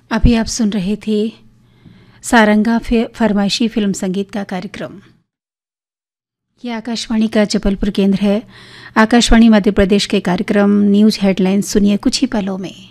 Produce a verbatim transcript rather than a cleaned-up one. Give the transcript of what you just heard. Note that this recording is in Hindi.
अभी आप सुन रहे थे सारंगा फरमाइशी फिल्म संगीत का कार्यक्रम। ये आकाशवाणी का जबलपुर केंद्र है। आकाशवाणी मध्य प्रदेश के कार्यक्रम न्यूज़ हेडलाइंस सुनिए कुछ ही पलों में।